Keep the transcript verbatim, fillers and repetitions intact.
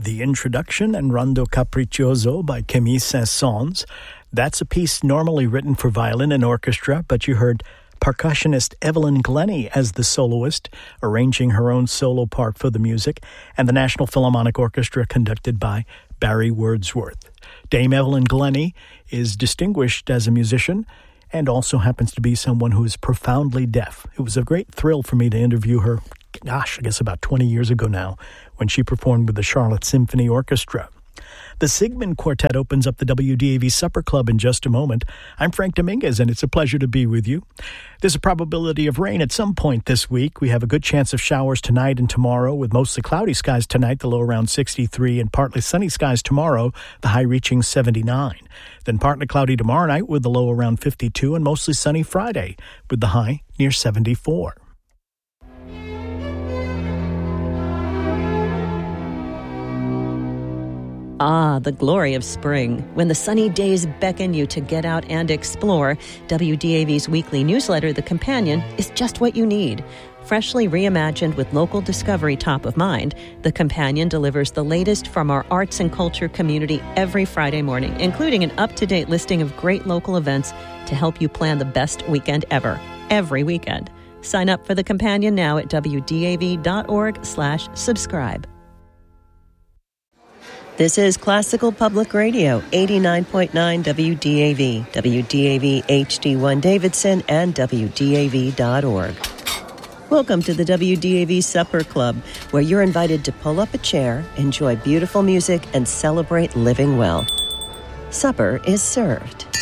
The Introduction and Rondo Capriccioso by Camille Saint-Saëns. That's a piece normally written for violin and orchestra, but you heard percussionist Evelyn Glennie as the soloist, arranging her own solo part for the music, and the National Philharmonic Orchestra conducted by Barry Wordsworth. Dame Evelyn Glennie is distinguished as a musician and also happens to be someone who is profoundly deaf. It was a great thrill for me to interview her, gosh, I guess about twenty years ago now, when she performed with the Charlotte Symphony Orchestra. The Sigmund Quartet opens up the W D A V Supper Club in just a moment. I'm Frank Dominguez, and it's a pleasure to be with you. There's a probability of rain at some point this week. We have a good chance of showers tonight and tomorrow, with mostly cloudy skies tonight, the low around sixty-three, and partly sunny skies tomorrow, the high reaching seventy-nine. Then partly cloudy tomorrow night with the low around fifty-two, and mostly sunny Friday with the high near seventy-four. Ah, the glory of spring. When the sunny days beckon you to get out and explore, W D A V's weekly newsletter, The Companion, is just what you need. Freshly reimagined with local discovery top of mind, The Companion delivers the latest from our arts and culture community every Friday morning, including an up-to-date listing of great local events to help you plan the best weekend ever, every weekend. Sign up for The Companion now at W D A V dot org slash subscribe. This is Classical Public Radio, eighty-nine point nine W D A V, W D A V H D one Davidson, and W D A V dot org. Welcome to the W D A V Supper Club, where you're invited to pull up a chair, enjoy beautiful music, and celebrate living well. Supper is served.